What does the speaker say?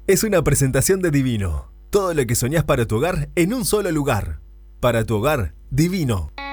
Es una presentación de Divino. Todo lo que soñás para tu hogar en un solo lugar. Para tu hogar, Divino.